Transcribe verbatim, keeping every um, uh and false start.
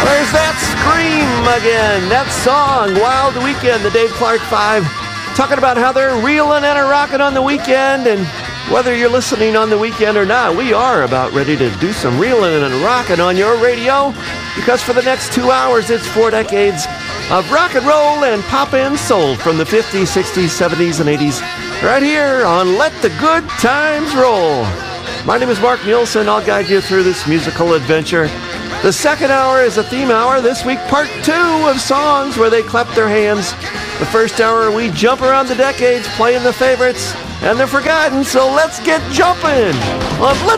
There's that scream again. That song, Wild Weekend, the Dave Clark Five, talking about how they're reeling and a rocking on the weekend. And whether you're listening on the weekend or not, we are about ready to do some reeling and rocking on your radio, because for the next two hours, it's four decades of rock and roll and pop and soul from the fifties, sixties, seventies, and eighties, right here on Let the Good Times Roll. My name is Mark Nielsen. I'll guide you through this musical adventure. The second hour is a theme hour. This week, part two of songs where they clap their hands. The first hour, we jump around the decades playing the favorites and the forgotten. So let's get jumping on Let